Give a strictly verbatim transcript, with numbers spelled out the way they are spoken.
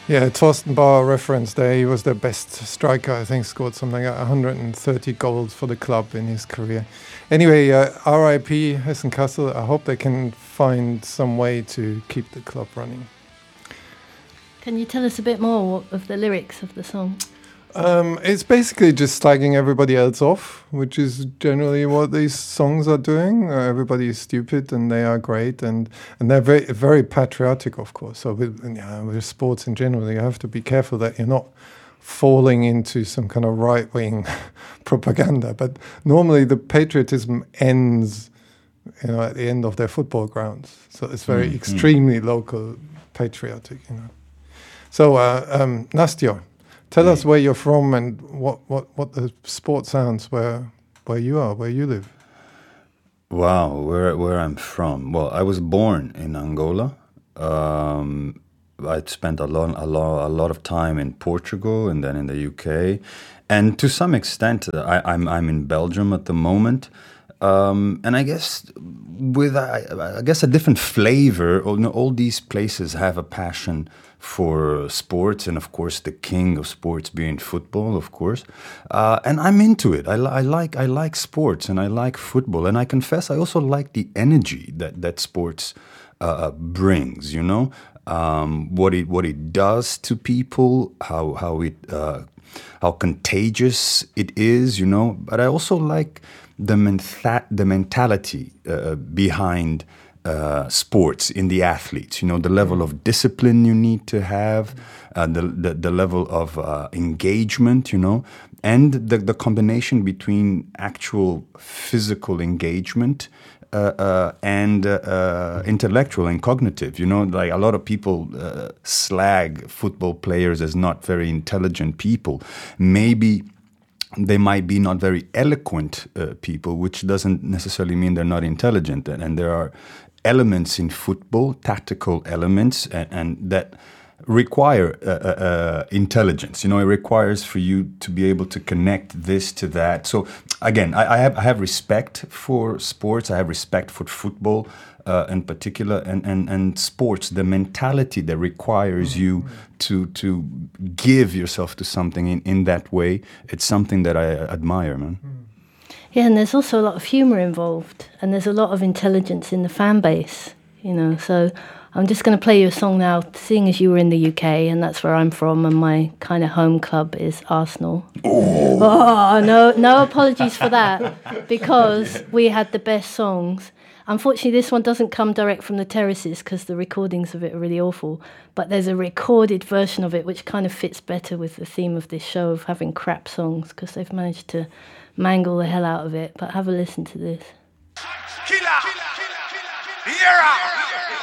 Yeah, Torsten Bauer reference there. He was the best striker, I think, scored something like one hundred thirty goals for the club in his career. Anyway, uh, R I P Hessen-Kassel. I hope they can find some way to keep the club running. Can you tell us a bit more of the lyrics of the song? Um, it's basically just slagging everybody else off, which is generally what these songs are doing. Uh, everybody is stupid and they are great, and, and they're very very patriotic, of course. So with, yeah, with sports in general, you have to be careful that you're not falling into some kind of right-wing propaganda. But normally the patriotism ends, you know, at the end of their football grounds. So it's very mm-hmm. extremely local, patriotic, you know. So, uh, um, Nastya, tell us where you're from and what, what, what the sport sounds where where you are, where you live. Wow, where where I'm from? Well, I was born in Angola. Um, I spent a lot a lot a lot of time in Portugal and then in the U K, and to some extent, I, I'm I'm in Belgium at the moment. Um, and I guess with I, I guess a different flavor. All, you know, all these places have a passion for sports, and of course the king of sports being football, of course. Uh, and I'm into it. I, I like I like sports and I like football, and I confess I also like the energy that that sports uh, brings. You know, um, what it what it does to people, how how it uh, how contagious it is. You know, but I also like the mentha- the mentality uh, behind uh, sports in the athletes. You know, the level of discipline you need to have, uh, the, the the level of uh, engagement. You know, and the the combination between actual physical engagement uh, uh, and uh, uh, intellectual and cognitive. You know, like a lot of people uh, slag football players as not very intelligent people. Maybe they might be not very eloquent uh, people, which doesn't necessarily mean they're not intelligent. And, and there are elements in football, tactical elements, and, and that require uh, uh, intelligence. You know, it requires for you to be able to connect this to that. So again, I, I have I have respect for sports. I have respect for football uh, in particular, and, and and sports. The mentality that requires you to to give yourself to something in, in that way. It's something that I admire, man. Yeah, and there's also a lot of humour involved, and there's a lot of intelligence in the fan base. You know, so I'm just going to play you a song now, seeing as you were in the U K, and that's where I'm from, and my kind of home club is Arsenal. Oh, oh no, no apologies for that, because we had the best songs. Unfortunately, this one doesn't come direct from the terraces because the recordings of it are really awful, but there's a recorded version of it which kind of fits better with the theme of this show of having crap songs, because they've managed to mangle the hell out of it. But have a listen to this. Killer! Killer! Killer!